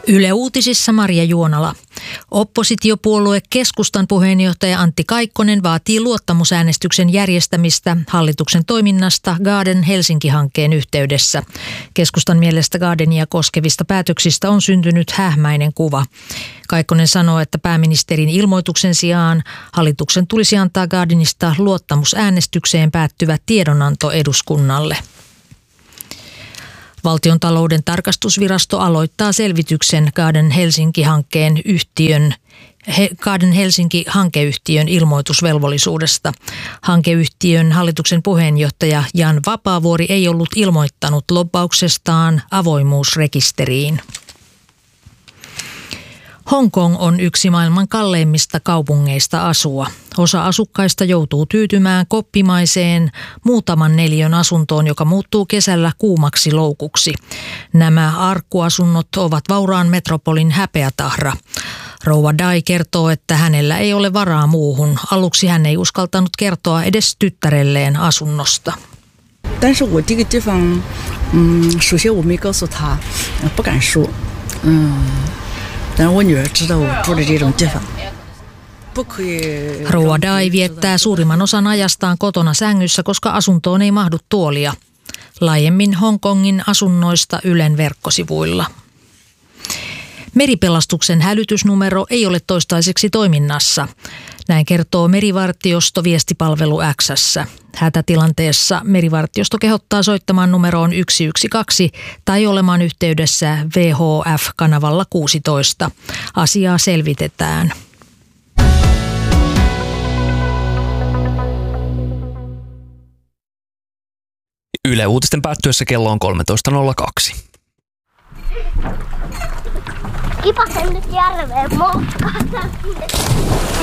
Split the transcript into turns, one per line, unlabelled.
Yle Uutisissa Maria Juonala. Oppositiopuolue Keskustan puheenjohtaja Antti Kaikkonen vaatii luottamusäänestyksen järjestämistä hallituksen toiminnasta Garden Helsinki-hankkeen yhteydessä. Keskustan mielestä Gardenia koskevista päätöksistä on syntynyt hähmäinen kuva. Kaikkonen sanoo, että pääministerin ilmoituksen sijaan hallituksen tulisi antaa Gardenista luottamusäänestykseen päättyvä tiedonanto eduskunnalle. Valtiontalouden tarkastusvirasto aloittaa selvityksen Garden Helsinki-hankeyhtiön ilmoitusvelvollisuudesta. Hankeyhtiön hallituksen puheenjohtaja Jan Vapaavuori ei ollut ilmoittanut lobbauksestaan avoimuusrekisteriin. Hongkong on yksi maailman kalleimmista kaupungeista asua. Osa asukkaista joutuu tyytymään koppimaiseen muutaman neliön asuntoon, joka muuttuu kesällä kuumaksi loukuksi. Nämä arkkuasunnot ovat vauraan metropolin häpeätahra. Rouva Dai kertoo, että hänellä ei ole varaa muuhun. Aluksi hän ei uskaltanut kertoa edes tyttärelleen asunnosta.
但是我这个地方首先我没告诉他不敢说但我女儿知道我住的这种地方
Rouva Dai viettää suurimman osan ajastaan kotona sängyssä, koska asuntoon ei mahdu tuolia. Laajemmin Hongkongin asunnoista Ylen verkkosivuilla. Meripelastuksen hälytysnumero ei ole toistaiseksi toiminnassa. Näin kertoo merivartiosto viestipalvelu X:ssä. Hätätilanteessa merivartiosto kehottaa soittamaan numeroon 112 tai olemaan yhteydessä VHF-kanavalla 16. Asiaa selvitetään.
Yle Uutisten päättyessä kello on 13.02.
Kipasen nyt järveen moskata.